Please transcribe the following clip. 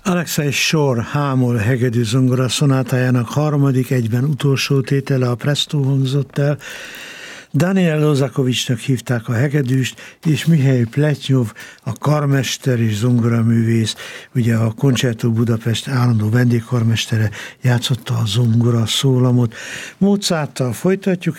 Alexei Sor hámol hegedű zongora szonátájának harmadik, egyben utolsó tétele, a Presto hangzott el. Daniel Lozakovicsnak hívták a hegedűst, és Mihály Pletnyov, a karmester és zongoraművész, ugye a Concerto Budapest állandó vendégkarmestere játszotta a zongora szólamot. Mozarttal folytatjuk,